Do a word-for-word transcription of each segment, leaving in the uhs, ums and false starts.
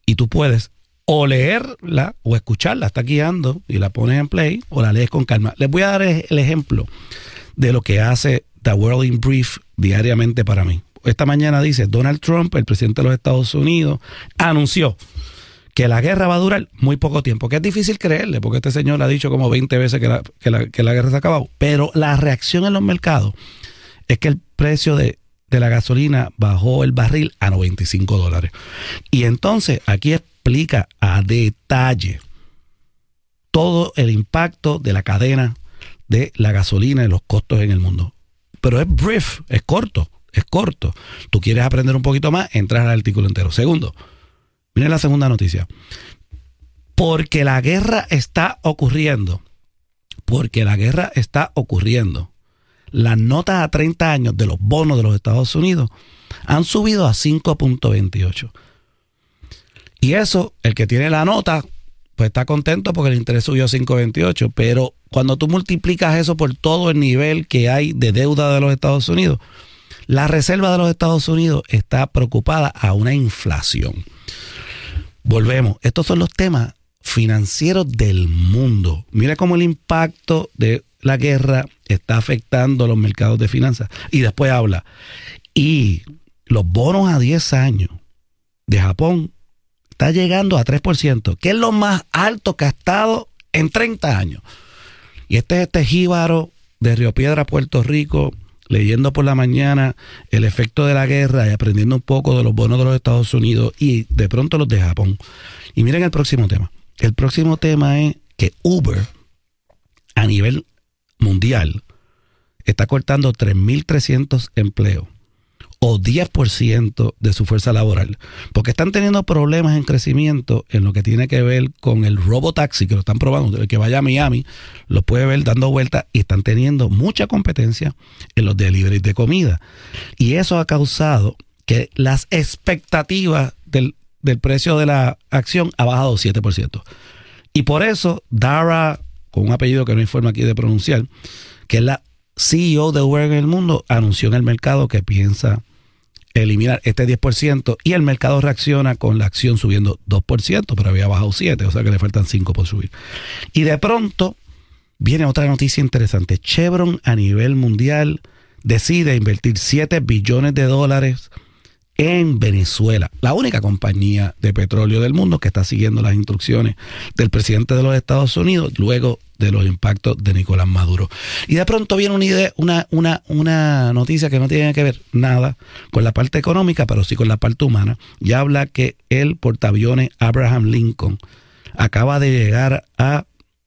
Y tú puedes o leerla o escucharla, está guiando y la pones en play o la lees con calma. Les voy a dar el ejemplo de lo que hace The World in Brief diariamente para mí. Esta mañana dice, Donald Trump, el presidente de los Estados Unidos, anunció que la guerra va a durar muy poco tiempo, que es difícil creerle, porque este señor ha dicho como veinte veces que la, que la, que la guerra se ha acabado. Pero la reacción en los mercados es que el precio de, de la gasolina bajó el barril a noventa y cinco dólares. Y entonces aquí explica a detalle todo el impacto de la cadena de la gasolina y los costos en el mundo. Pero es brief, es corto, es corto. Tú quieres aprender un poquito más, entras al artículo entero. Segundo, miren la segunda noticia. Porque la guerra está ocurriendo, porque la guerra está ocurriendo, las notas a treinta años de los bonos de los Estados Unidos han subido a cinco punto veintiocho. Y eso, el que tiene la nota, pues está contento porque el interés subió a cinco punto veintiocho, pero cuando tú multiplicas eso por todo el nivel que hay de deuda de los Estados Unidos, la Reserva de los Estados Unidos está preocupada a una inflación. Volvemos, estos son los temas financieros del mundo. Mira cómo el impacto de la guerra está afectando los mercados de finanzas. Y después habla, y los bonos a diez años de Japón está llegando a tres por ciento, que es lo más alto que ha estado en treinta años. Y este es este jíbaro de Río Piedra, Puerto Rico, leyendo por la mañana el efecto de la guerra y aprendiendo un poco de los bonos de los Estados Unidos y de pronto los de Japón. Y miren el próximo tema. El próximo tema es que Uber, a nivel mundial, está cortando tres mil trescientos empleos, o diez por ciento de su fuerza laboral, porque están teniendo problemas en crecimiento en lo que tiene que ver con el robotaxi, que lo están probando. El que vaya a Miami lo puede ver dando vueltas, y están teniendo mucha competencia en los deliveries de comida. Y eso ha causado que las expectativas del, del precio de la acción ha bajado siete por ciento. Y por eso Dara, con un apellido que no hay forma aquí de pronunciar, que es la C E O de Uber en el mundo, anunció en el mercado que piensa eliminar este diez por ciento, y el mercado reacciona con la acción subiendo dos por ciento, pero había bajado siete, o sea que le faltan cinco por subir. Y de pronto viene otra noticia interesante. Chevron a nivel mundial decide invertir siete billones de dólares en Venezuela, la única compañía de petróleo del mundo que está siguiendo las instrucciones del presidente de los Estados Unidos luego de los impactos de Nicolás Maduro. Y de pronto viene una idea, una, una, una noticia que no tiene que ver nada con la parte económica, pero sí con la parte humana. Y habla que el portaaviones Abraham Lincoln acaba de llegar a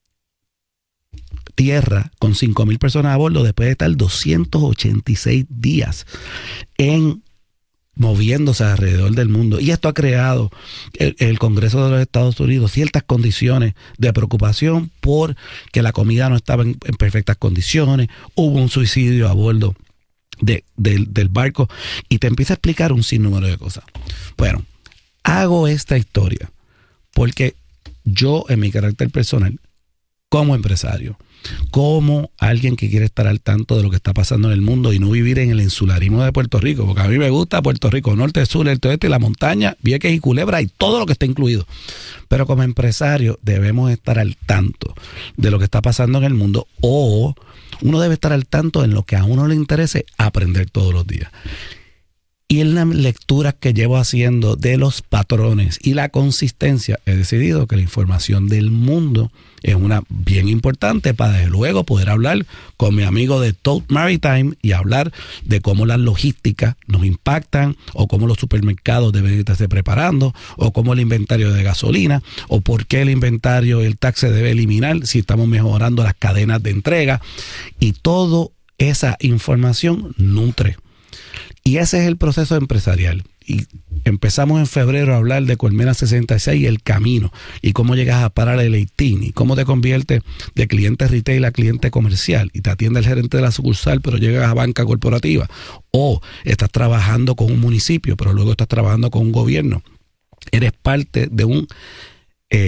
tierra con cinco mil personas a bordo después de estar doscientos ochenta y seis días en moviéndose alrededor del mundo. Y esto ha creado el, el Congreso de los Estados Unidos ciertas condiciones de preocupación por que la comida no estaba en, en perfectas condiciones. Hubo un suicidio a bordo de, de, del barco, y te empieza a explicar un sinnúmero de cosas. Bueno, hago esta historia porque yo, en mi carácter personal, como empresario, como alguien que quiere estar al tanto de lo que está pasando en el mundo y no vivir en el insularismo de Puerto Rico, porque a mí me gusta Puerto Rico, norte, sur, el oeste, la montaña, Vieques y Culebra y todo lo que está incluido. Pero como empresario debemos estar al tanto de lo que está pasando en el mundo, o uno debe estar al tanto en lo que a uno le interese aprender todos los días. Y en las lecturas que llevo haciendo de los patrones y la consistencia, he decidido que la información del mundo es una bien importante para desde luego poder hablar con mi amigo de Tote Maritime y hablar de cómo las logísticas nos impactan, o cómo los supermercados deben estarse preparando, o cómo el inventario de gasolina, o por qué el inventario y el tax se debe eliminar si estamos mejorando las cadenas de entrega. Y toda esa información nutre. Y ese es el proceso empresarial. Y empezamos en febrero a hablar de Colmena sesenta y seis y el camino, y cómo llegas a parar el eighteen, y cómo te conviertes de cliente retail a cliente comercial, y te atiende el gerente de la sucursal, pero llegas a banca corporativa, o estás trabajando con un municipio, pero luego estás trabajando con un gobierno. Eres parte de un eh,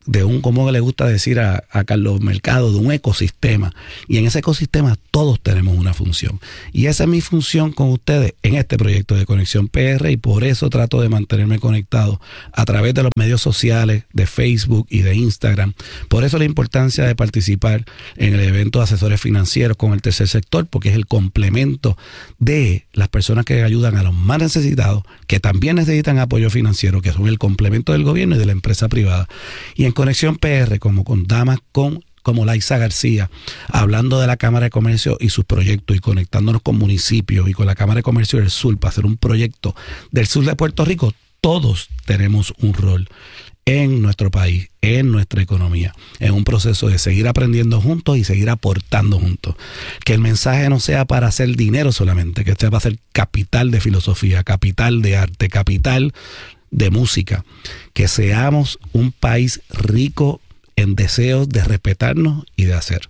de un, como le gusta decir a, a Carlos Mercado, de un ecosistema. Y en ese ecosistema todos tenemos una función. Y esa es mi función con ustedes en este proyecto de Conexión P R, y por eso trato de mantenerme conectado a través de los medios sociales, de Facebook y de Instagram. Por eso la importancia de participar en el evento de asesores financieros con el tercer sector, porque es el complemento de las personas que ayudan a los más necesitados, que también necesitan apoyo financiero, que son el complemento del gobierno y de la empresa privada. Y en Conexión P R, como con damas con como Laisa García, hablando de la Cámara de Comercio y sus proyectos, y conectándonos con municipios y con la Cámara de Comercio del Sur para hacer un proyecto del sur de Puerto Rico, todos tenemos un rol en nuestro país, en nuestra economía, en un proceso de seguir aprendiendo juntos y seguir aportando juntos. Que el mensaje no sea para hacer dinero solamente, que sea para hacer capital de filosofía, capital de arte, capital de música, que seamos un país rico en deseos de respetarnos y de hacer.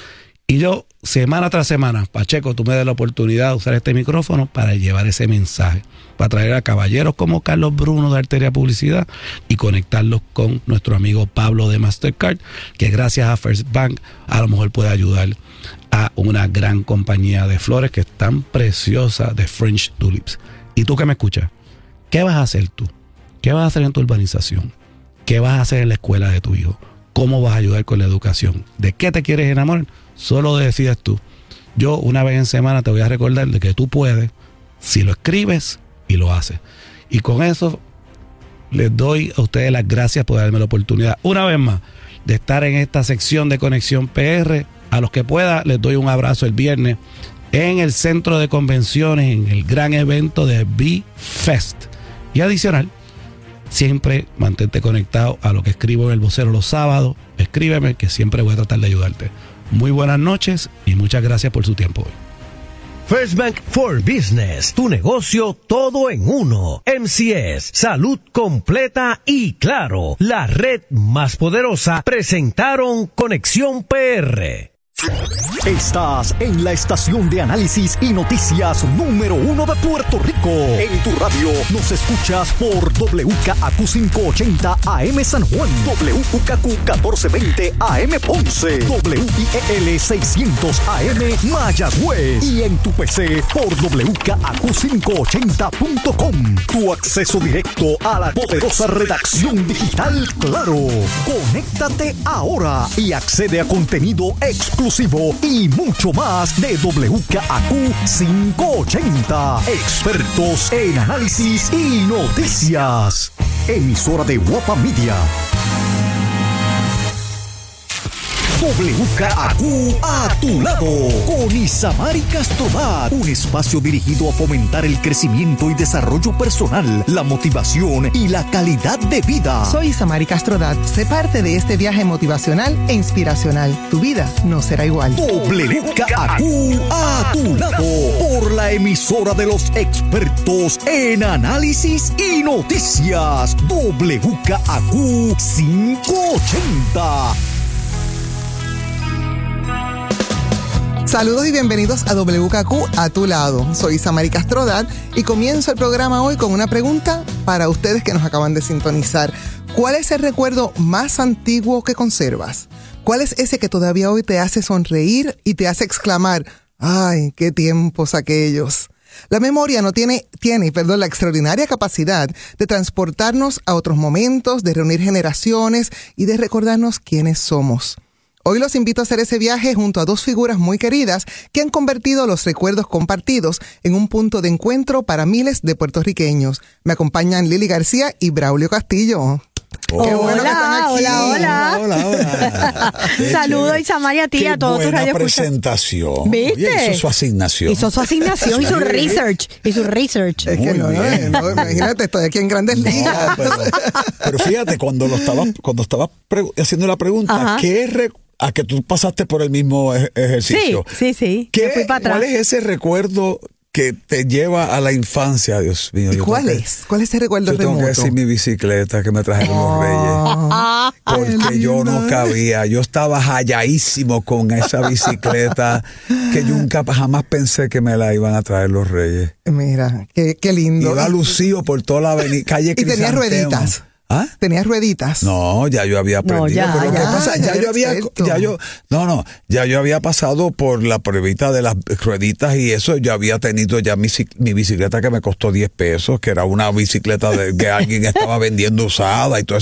Y yo, semana tras semana, Pacheco, tú me das la oportunidad de usar este micrófono para llevar ese mensaje, para traer a caballeros como Carlos Bruno de Arteria Publicidad y conectarlos con nuestro amigo Pablo de Mastercard, que gracias a First Bank a lo mejor puede ayudar a una gran compañía de flores que es tan preciosa, de French Tulips. Y tú que me escuchas, ¿qué vas a hacer tú? ¿Qué vas a hacer en tu urbanización? ¿Qué vas a hacer en la escuela de tu hijo? ¿Cómo vas a ayudar con la educación? ¿De qué te quieres enamorar? Solo decides tú. Yo una vez en semana te voy a recordar de que tú puedes, si lo escribes y lo haces. Y con eso les doy a ustedes las gracias por darme la oportunidad, una vez más, de estar en esta sección de Conexión P R. A los que pueda, les doy un abrazo el viernes en el centro de convenciones, en el gran evento de B-Fest. Y adicional, siempre mantente conectado a lo que escribo en El Vocero los sábados. Escríbeme, que siempre voy a tratar de ayudarte. Muy buenas noches y muchas gracias por su tiempo hoy. First Bank for Business, tu negocio todo en uno. M C S, salud completa y claro, la red más poderosa, presentaron Conexión P R. Estás en la estación de análisis y noticias número uno de Puerto Rico. En tu radio nos escuchas por W K A Q quinientos ochenta A M San Juan, W U K Q catorce veinte A M Ponce, W I E L seiscientos A M Mayagüez y en tu P C por W K A Q quinientos ochenta punto com. Tu acceso directo a la poderosa redacción digital Claro. Conéctate ahora y accede a contenido exclusivo y mucho más de W K A Q quinientos ochenta. Expertos en análisis y noticias. Emisora de Guapa Media. W K A Q a tu lado con Isamari Castrodat, un espacio dirigido a fomentar el crecimiento y desarrollo personal, la motivación y la calidad de vida. Soy Isamari Castrodat. Sé parte de este viaje motivacional e inspiracional. Tu vida no será igual. W K A Q a tu lado por la emisora de los expertos en análisis y noticias. W K A Q quinientos ochenta. Saludos y bienvenidos a W K Q a tu lado. Soy Isamari Castrodat y comienzo el programa hoy con una pregunta para ustedes que nos acaban de sintonizar. ¿Cuál es el recuerdo más antiguo que conservas? ¿Cuál es ese que todavía hoy te hace sonreír y te hace exclamar, ¡ay, qué tiempos aquellos! La memoria no tiene, tiene, perdón, la extraordinaria capacidad de transportarnos a otros momentos, de reunir generaciones y de recordarnos quiénes somos. Hoy los invito a hacer ese viaje junto a dos figuras muy queridas que han convertido los recuerdos compartidos en un punto de encuentro para miles de puertorriqueños. Me acompañan Lili García y Braulio Castillo. Oh. Qué bueno hola, que están aquí. hola, hola, hola, hola. Saludos, Isamari, a ti y a todos tus radioescuchas. Qué buena presentación. ¿Viste? Oye, hizo su asignación. Hizo su asignación, hizo research, hizo research. Es que no, no, no, imagínate, estoy aquí en Grandes No, Ligas. pero, pero fíjate, cuando lo estaba, cuando estaba pre- haciendo la pregunta, Ajá. ¿qué re- a que tú pasaste por el mismo ej- ejercicio? Sí, sí, sí. ¿Qué, Yo fui para atrás. ¿Cuál es ese recuerdo que te lleva a la infancia, Dios mío? ¿Y Yo cuál tengo que- es? ¿Cuál es ese recuerdo Yo tengo remoto? que decir mi bicicleta que me trajeron los reyes. Ah, Porque yo no cabía, yo estaba halladísimo con esa bicicleta que yo nunca jamás pensé que me la iban a traer los reyes. Mira, qué, qué lindo. Iba lucido por toda la avenida, calle Y tenía Crisantemo. rueditas. ¿Ah? ¿Tenías rueditas? No, ya yo había aprendido. No, ya, pero lo ya. que pasa, ya Ya yo había, perfecto. ya yo, no, no, ya yo había pasado por la pruebita de las rueditas y eso, yo había tenido ya mi, cic- mi bicicleta que me costó diez pesos, que era una bicicleta de, que alguien estaba vendiendo usada y todo eso.